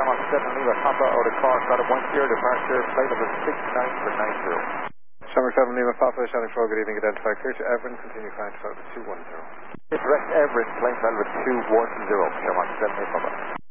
Shamrock 7 Lima Papa out of car, got a 10 departure, flight number 69 for 90. Shamrock 7 Lima Papa, Shannon 4, good evening, identified clear to Everin, continue flying to flight 210. Direct Everin, flight level 210, Shamrock 7 Lima Papa.